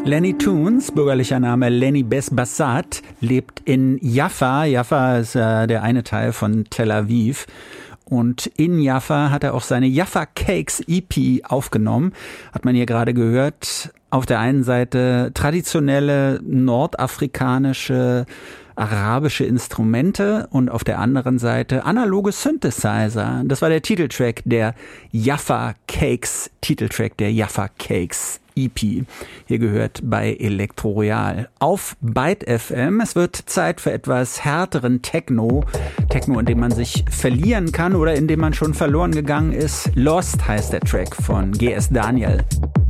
Lenny Tunes, bürgerlicher Name Lenny Besbassat, lebt in Jaffa. Jaffa ist der eine Teil von Tel Aviv. Und in Jaffa hat er auch seine Jaffa Cakes EP aufgenommen. Hat man hier gerade gehört. Auf der einen Seite traditionelle nordafrikanische, arabische Instrumente und auf der anderen Seite analoge Synthesizer. Das war der Titeltrack der Jaffa Cakes, EP. Hier gehört bei Elektro Royal auf Byte FM. Es wird Zeit für etwas härteren Techno, in dem man sich verlieren kann oder in dem man schon verloren gegangen ist. Lost heißt der Track von GS Daniel.